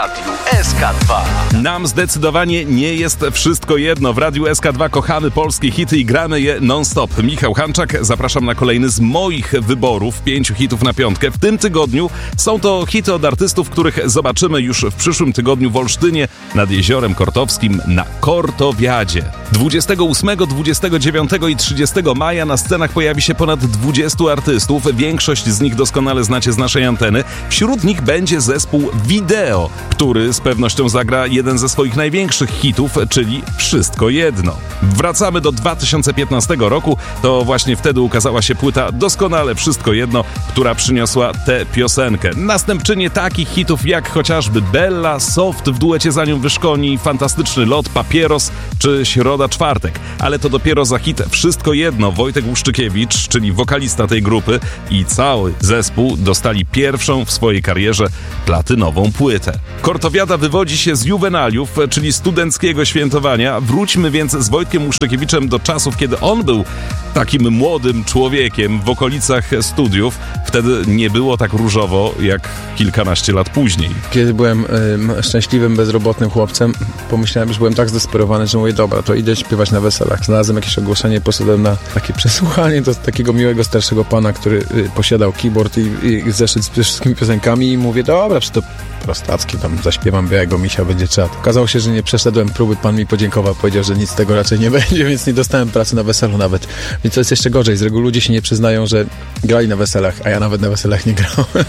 Radiu SK2. Nam zdecydowanie nie jest wszystko jedno. W Radiu SK2 kochamy polskie hity i gramy je non-stop. Michał Hanczak, zapraszam na kolejny z moich wyborów 5 hitów na piątkę. W tym tygodniu są to hity od artystów, których zobaczymy już w przyszłym tygodniu w Olsztynie nad Jeziorem Kortowskim na Kortowiadzie. 28, 29 i 30 maja na scenach pojawi się ponad 20 artystów. Większość z nich doskonale znacie z naszej anteny. Wśród nich będzie zespół Video, który z pewnością zagra jeden ze swoich największych hitów, czyli Wszystko Jedno. Wracamy do 2015 roku, to właśnie wtedy ukazała się płyta Doskonale Wszystko Jedno, która przyniosła tę piosenkę. Następczynie takich hitów jak chociażby Bella, Soft w duecie za nią Wyszkoni, Fantastyczny Lot, Papieros czy Środa Czwartek. Ale to dopiero za hit Wszystko Jedno Wojtek Łuszczykiewicz, czyli wokalista tej grupy i cały zespół dostali pierwszą w swojej karierze platynową płytę. Kortowiada wywodzi się z juwenaliów, czyli studenckiego świętowania. Wróćmy więc z Wojtkiem Łuszczykiewiczem do czasów, kiedy on był takim młodym człowiekiem w okolicach studiów. Wtedy nie było tak różowo jak kilkanaście lat później. Kiedy byłem szczęśliwym, bezrobotnym chłopcem, pomyślałem, że byłem tak zdesperowany, że mówię, dobra, to idę śpiewać na weselach. Znalazłem jakieś ogłoszenie, poszedłem na takie przesłuchanie do takiego miłego, starszego pana, który posiadał keyboard i zeszyt z wszystkimi piosenkami i mówię, dobra, czy to prostackie, tam zaśpiewam Białego Misia, będzie czad. Okazało się, że nie przeszedłem próby, pan mi podziękował, powiedział, że nic z tego raczej nie będzie, więc nie dostałem pracy na weselu nawet. Więc to jest jeszcze gorzej, z reguły ludzie się nie przyznają, że grali na weselach, a ja nawet na weselach nie grałem.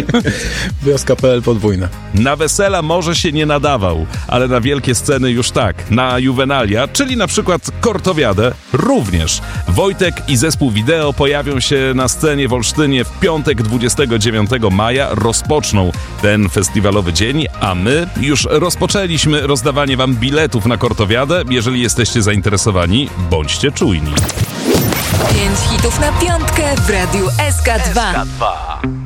Wioska.pl podwójna. Na wesela może się nie nadawał, ale na wielkie sceny już tak. Na juwenalia, czyli na przykład Kortowiadę, również. Wojtek i zespół Video pojawią się na scenie w Olsztynie w piątek 29 maja. Rozpoczną ten festiwalowy dzień, a my już rozpoczęliśmy rozdawanie wam biletów na Kortowiadę. Jeżeli jesteście zainteresowani, bądźcie czujni. 5 hitów na piątkę w Radiu SK2.